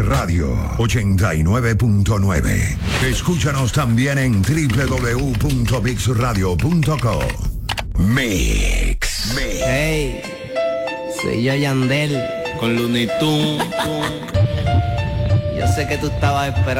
Radio 89.9. Escúchanos también en www.mixradio.co. Mix. Hey, soy yo, Yandel. Con Looney Tunes. Yo sé que tú estabas esperando